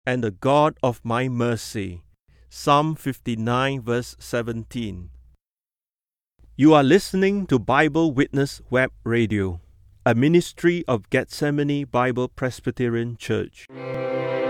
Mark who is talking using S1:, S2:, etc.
S1: and the God of my mercy. Psalm 59 verse 17. You are listening to Bible Witness Web Radio, a ministry of Gethsemane Bible Presbyterian Church.